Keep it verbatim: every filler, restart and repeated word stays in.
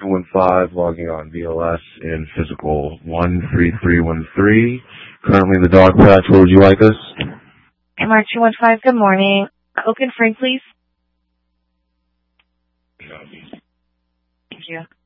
two one five, logging on V L S in physical one three three one three. Currently in the dog patch. Where would you like us? M R two one five, good morning. Oak and Frank, please. Thank you.